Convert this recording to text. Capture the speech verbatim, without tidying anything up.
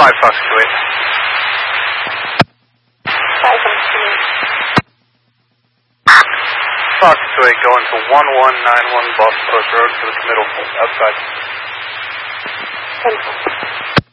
five Fox two eight. five Fox two eight. Fox two eight going to one one nine one Boston Post Road for the middle, outside. ten four.